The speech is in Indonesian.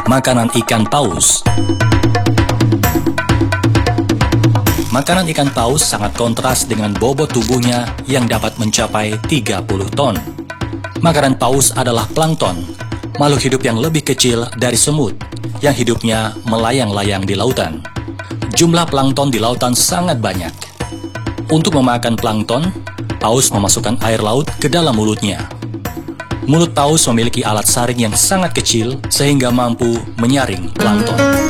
Makanan ikan paus. Makanan ikan paus sangat kontras dengan bobot tubuhnya yang dapat mencapai 30 ton. Makanan paus adalah plankton, makhluk hidup yang lebih kecil dari semut, yang hidupnya melayang-layang di lautan. Jumlah plankton di lautan sangat banyak. Untuk memakan plankton, paus memasukkan air laut ke dalam mulutnya. Mulut paus memiliki alat saring yang sangat kecil sehingga mampu menyaring plankton.